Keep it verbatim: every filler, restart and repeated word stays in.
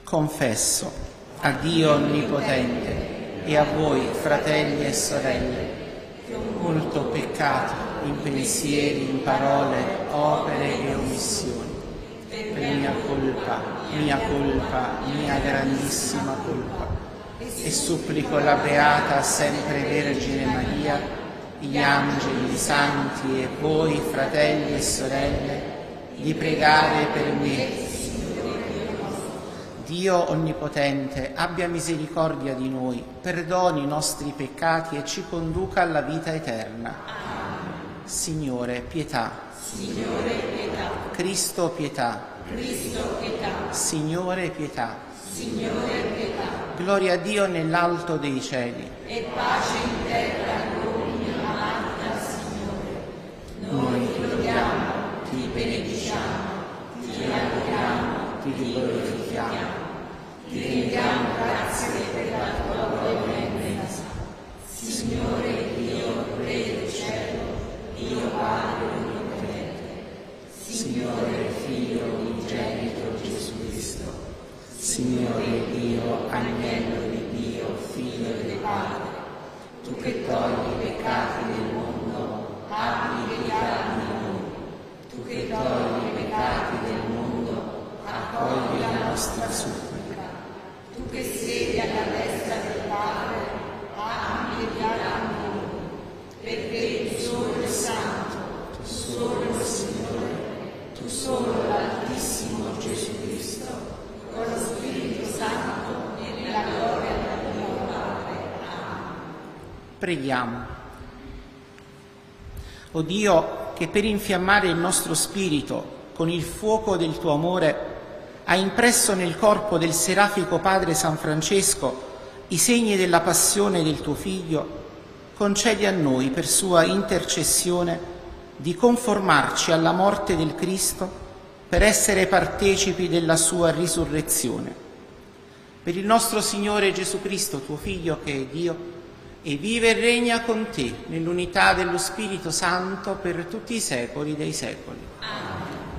Confesso a Dio Onnipotente e a voi, fratelli e sorelle, che ho molto peccato in pensieri, in parole, opere e omissioni, per mia colpa, mia colpa, mia grandissima colpa, e supplico la Beata sempre Vergine Maria, gli angeli, i santi e voi, fratelli e sorelle, di pregare per me. Dio Onnipotente abbia misericordia di noi, perdoni i nostri peccati e ci conduca alla vita eterna. Signore, pietà. Signore, pietà. Cristo, pietà. Cristo, pietà. Signore, pietà. Signore, pietà. Gloria a Dio nell'alto dei cieli. E pace in terra a noi, amata Signore. Noi ti lodiamo, ti benediciamo, ti adoriamo, ti glorifichiamo. Ti rendiamo grazie per la tua benevolenza. Signore Dio, Re del cielo, Dio Padre Onnipotente, Signore Figlio unigenito Gesù Cristo, Signore Dio, Agnello di Dio, Figlio del Padre, tu che togli i peccati del mondo, abbi pietà di noi. Tu che togli i peccati del mondo, accogli la nostra supplica. Tu che siedi alla destra del Padre, abbi pietà di noi, perché tu solo il Santo, tu solo il Signore, tu solo l'Altissimo Gesù Cristo, con lo Spirito Santo e nella gloria del Dio Padre. Amen. Preghiamo. O Dio, che per infiammare il nostro spirito con il fuoco del tuo amore ha impresso nel corpo del serafico Padre San Francesco i segni della passione del tuo Figlio, concedi a noi, per sua intercessione, di conformarci alla morte del Cristo per essere partecipi della sua risurrezione. Per il nostro Signore Gesù Cristo, tuo Figlio, che è Dio, e vive e regna con te nell'unità dello Spirito Santo per tutti i secoli dei secoli.